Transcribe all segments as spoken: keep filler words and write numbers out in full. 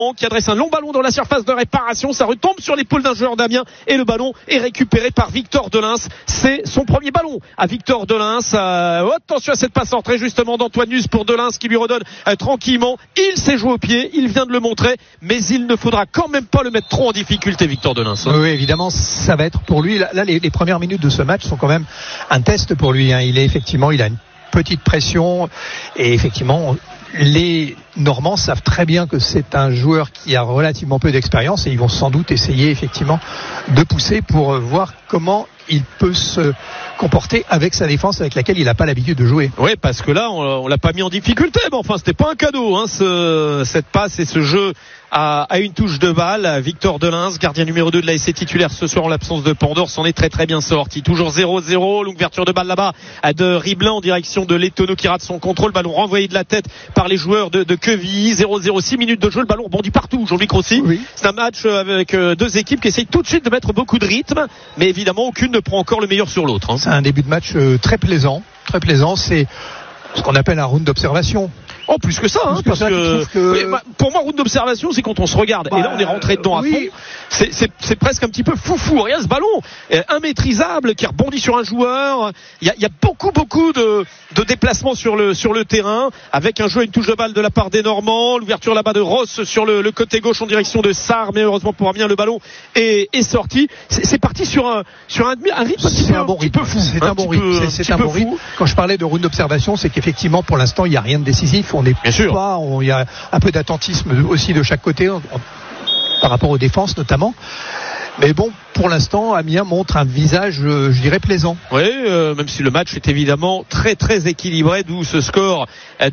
qui adresse un long ballon dans la surface de réparation, ça retombe sur l'épaule d'un joueur d'Amiens et le ballon est récupéré par Victor Delins. C'est son premier ballon à Victor Delins. Euh, attention à cette passe entrée justement d'Antoine Nuss pour Delins qui lui redonne euh, tranquillement. Il s'est joué au pied, il vient de le montrer, mais il ne faudra quand même pas le mettre trop en difficulté, Victor Delins. Hein. Oui, évidemment, ça va être pour lui. Là, là les, les premières minutes de ce match sont quand même un test pour lui. Hein. Il est effectivement, il a une petite pression et effectivement les Normands savent très bien que c'est un joueur qui a relativement peu d'expérience et ils vont sans doute essayer effectivement de pousser pour voir comment il peut se comporter avec sa défense avec laquelle il n'a pas l'habitude de jouer. Oui, parce que là on, on l'a pas mis en difficulté, mais enfin c'était pas un cadeau hein, ce, cette passe et ce jeu à, à une touche de balle. Victor Delins, gardien numéro deux de l'A S C titulaire ce soir en l'absence de Pandore, s'en est très très bien sorti. Toujours zéro zéro, l'ouverture de balle là-bas de Riblin en direction de Letono qui rate son contrôle, ballon renvoyé de la tête par les joueurs de, de Quevilly. Zéro zéro, six minutes de jeu, le ballon rebondit partout. Jean-Luc Rossi, oui. C'est un match avec deux équipes qui essayent tout de suite de mettre beaucoup de rythme, mais évidemment aucune ne prend encore le meilleur sur l'autre. Hein. C'est un début de match très plaisant, très plaisant. C'est ce qu'on appelle un round d'observation. Oh, plus que ça, hein, plus que parce ça, que, que... Oui, bah, pour moi, route d'observation, c'est quand on se regarde. Bah, et là, on est rentré dedans oui. à fond. C'est, c'est, c'est presque un petit peu foufou. Regarde ce ballon, euh, immaîtrisable, qui rebondit sur un joueur. Il y a, il y a beaucoup, beaucoup de, de déplacements sur le, sur le terrain, avec un jeu, une touche de balle de la part des Normands, l'ouverture là-bas de Ross sur le, le côté gauche en direction de Sarr, mais heureusement pour Amiens, le ballon est, est sorti. C'est, c'est parti sur un, sur un, un rythme c'est un, un bon rythme. Peu fou. C'est un, un bon rythme. Peu, c'est, c'est un bon rythme. Quand je parlais de route d'observation, c'est qu'effectivement, pour l'instant, il n'y a rien de décisif. On est bien sûr. Pas, il y a un peu d'attentisme aussi de chaque côté par rapport aux défenses notamment, mais bon, pour l'instant Amiens montre un visage je dirais plaisant. Oui, euh, même si le match est évidemment très très équilibré, d'où ce score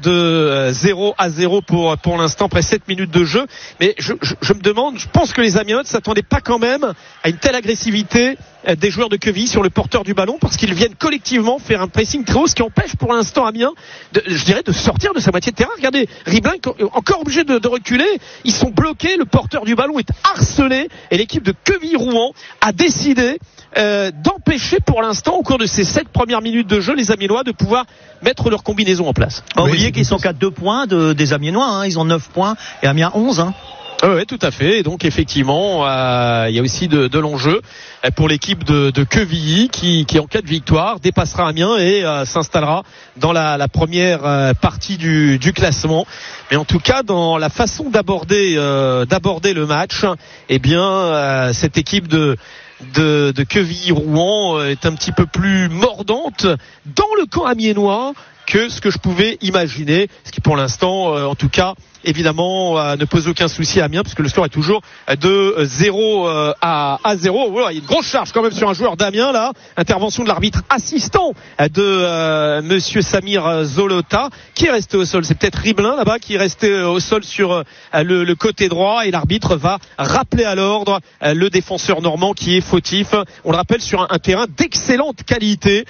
de zéro à zéro pour pour l'instant après sept minutes de jeu. Mais je, je, je me demande, je pense que les Amiens ne s'attendaient pas quand même à une telle agressivité des joueurs de Quevilly sur le porteur du ballon, parce qu'ils viennent collectivement faire un pressing très haut, ce qui empêche pour l'instant Amiens de, je dirais, de sortir de sa moitié de terrain. Regardez, Riblin encore obligé de, de reculer, ils sont bloqués, le porteur du ballon est harcelé et l'équipe de Quevilly-Rouen a décidé euh, d'empêcher pour l'instant au cours de ces sept premières minutes de jeu les Amiénois de pouvoir mettre leur combinaison en place. Pas oui, oublier qu'ils sont qu'à deux points de, des Amiénois, hein. Ils ont neuf points et Amiens onze. Hein. Oui, ouais, tout à fait. Et donc effectivement, euh, il y a aussi de, de l'enjeu pour l'équipe de, de Quevilly qui, qui, en cas de victoire, dépassera Amiens et euh, s'installera dans la, la première euh, partie du, du classement. Mais en tout cas, dans la façon d'aborder, euh, d'aborder le match, eh bien, euh, cette équipe de de, de Quevilly-Rouen est un petit peu plus mordante dans le camp amiénois que ce que je pouvais imaginer, ce qui pour l'instant, euh, en tout cas, évidemment, euh, ne pose aucun souci à Amiens, parce que le score est toujours de zéro euh, à, à zéro. Voilà, il y a une grosse charge quand même sur un joueur d'Amiens là. Intervention de l'arbitre assistant de euh, Monsieur Samir Zolota, qui est resté au sol. C'est peut-être Riblin là-bas qui est resté au sol sur euh, le, le côté droit, et l'arbitre va rappeler à l'ordre euh, le défenseur normand qui est fautif. On le rappelle, sur un, un terrain d'excellente qualité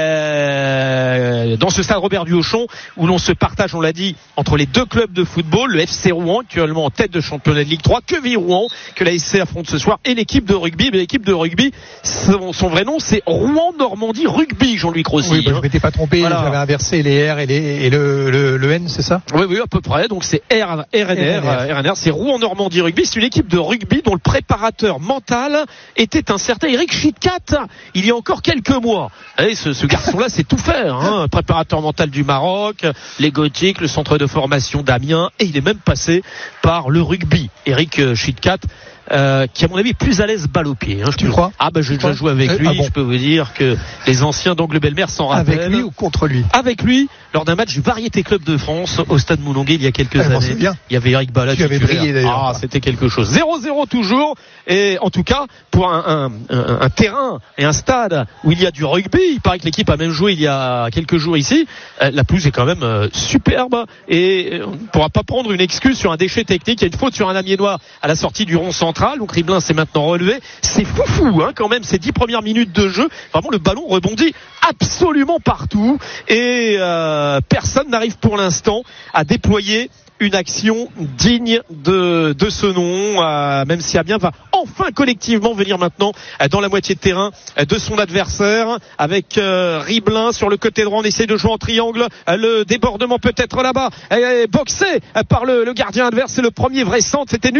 euh, dans ce stade Robert Duhochon, où l'on se partage, on l'a dit, entre les deux clubs de football, le F C Rouen actuellement en tête de championnat de Ligue trois, Quevilly-Rouen que l'A S C affronte ce soir, et l'équipe de rugby. Mais l'équipe de rugby, son, son vrai nom c'est Rouen Normandie Rugby, Jean-Luc Rossi. Oui, bah, je m'étais pas trompé, voilà. J'avais inversé les R et, les, et le, le, le N, c'est ça? Oui, oui, à peu près. Donc c'est R, R N R, R N R, c'est Rouen Normandie Rugby. C'est une équipe de rugby dont le préparateur mental était un certain Eric Chitkat il y a encore quelques mois. Et ce, ce garçon-là c'est tout faire, hein. Préparateur mental du Maroc, les Gothiques, le centre de formation d'Amiens, et il est même passé par le rugby. Eric Chitkat, euh, qui à mon avis est plus à l'aise balle au pied. Hein, je tu peux... crois? Ah ben bah, j'ai déjà joué avec lui. Ah bon. Je peux vous dire que les anciens d'Angle-Belmer s'en rappellent. Avec lui ou contre lui? Avec lui, lors d'un match du Variété Club de France au Stade Moulonguet il y a quelques ah, années. Bien. Il y avait Eric Ballat. Tu avais brillé d'ailleurs. Ah, c'était quelque chose. zéro zéro toujours. Et en tout cas, pour un, un, un, un terrain et un stade où il y a du rugby, il paraît que l'équipe a même joué il y a quelques jours ici. La pelouse est quand même euh, superbe, et on ne pourra pas prendre une excuse sur un déchet technique. Il y a une faute sur un Amiénois à la sortie du rond central. Donc Riblin s'est maintenant relevé. C'est foufou, hein, quand même, ces dix premières minutes de jeu. Vraiment, le ballon rebondit absolument partout, et euh, personne n'arrive pour l'instant à déployer une action digne de, de ce nom, euh, même si Amiens va enfin collectivement venir maintenant euh, dans la moitié de terrain euh, de son adversaire, avec euh, Riblin sur le côté droit. On essaie de jouer en triangle, euh, le débordement peut-être là-bas, euh, boxé euh, par le, le gardien adverse. C'est le premier vrai centre, c'était nul.